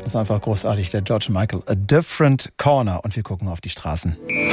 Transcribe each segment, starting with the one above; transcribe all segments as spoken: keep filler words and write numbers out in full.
ist einfach großartig, der George Michael. A Different Corner. Und wir gucken auf die Straßen.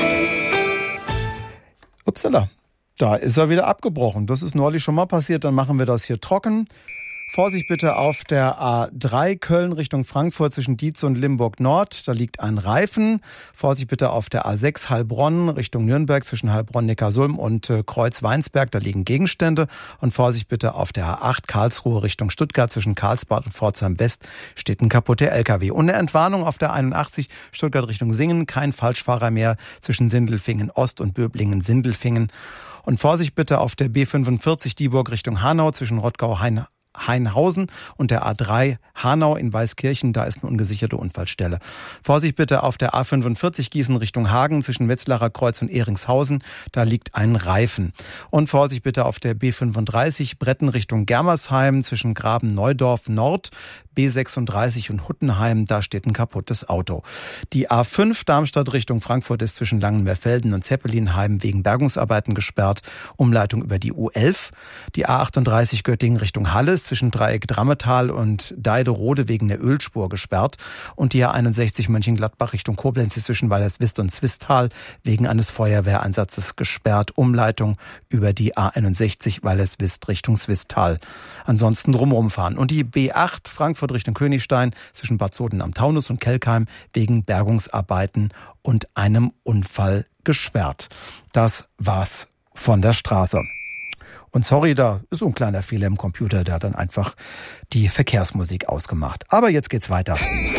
Upsala, da ist er wieder abgebrochen. Das ist neulich schon mal passiert, dann machen wir das hier trocken. Vorsicht bitte auf der A drei Köln Richtung Frankfurt zwischen Dietz und Limburg Nord. Da liegt ein Reifen. Vorsicht bitte auf der A sechs Heilbronn Richtung Nürnberg zwischen Heilbronn, Neckarsulm und äh, Kreuz-Weinsberg. Da liegen Gegenstände. Und Vorsicht bitte auf der A acht Karlsruhe Richtung Stuttgart zwischen Karlsbad und Pforzheim West steht ein kaputter L K W. Und eine Entwarnung auf der einundachtzig Stuttgart Richtung Singen. Kein Falschfahrer mehr zwischen Sindelfingen Ost und Böblingen-Sindelfingen. Und Vorsicht bitte auf der B fünfundvierzig Dieburg Richtung Hanau zwischen Rottgau-Hain Hainhausen und der A drei Hanau in Weißkirchen, da ist eine ungesicherte Unfallstelle. Vorsicht bitte auf der A fünfundvierzig Gießen Richtung Hagen zwischen Wetzlarer Kreuz und Eringshausen, da liegt ein Reifen. Und Vorsicht bitte auf der B fünfunddreißig Bretten Richtung Germersheim zwischen Graben-Neudorf Nord, B sechsunddreißig und Huttenheim, da steht ein kaputtes Auto. Die A fünf Darmstadt Richtung Frankfurt ist zwischen Langenmeerfelden und Zeppelinheim wegen Bergungsarbeiten gesperrt, Umleitung über die U elf. Die A achtunddreißig Göttingen Richtung Halle zwischen Dreieck Drammetal und Deiderode wegen der Ölspur gesperrt. Und die A einundsechzig Mönchengladbach Richtung Koblenz ist zwischen Weilerswist und Zwistal wegen eines Feuerwehreinsatzes gesperrt. Umleitung über die A einundsechzig Weilerswist Richtung Zwistal. Ansonsten drumherum fahren. Und die B acht Frankfurt Richtung Königstein zwischen Bad Soden am Taunus und Kelkheim wegen Bergungsarbeiten und einem Unfall gesperrt. Das war's von der Straße. Und sorry, da ist so ein kleiner Fehler im Computer, der hat dann einfach die Verkehrsmusik ausgemacht. Aber jetzt geht's weiter.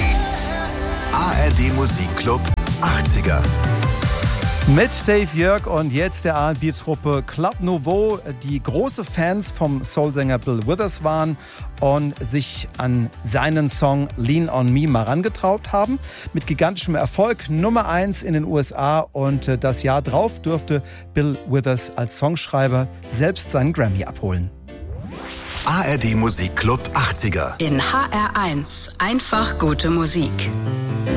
A R D Musikclub achtziger. Mit Dave Jörg und jetzt der R und B-Truppe Club Nouveau, die große Fans vom Soulsänger Bill Withers waren und sich an seinen Song Lean on Me mal rangetraut haben. Mit gigantischem Erfolg, Nummer eins in den U S A, und das Jahr drauf durfte Bill Withers als Songschreiber selbst seinen Grammy abholen. A R D Musikclub achtziger. In H R eins. Einfach gute Musik.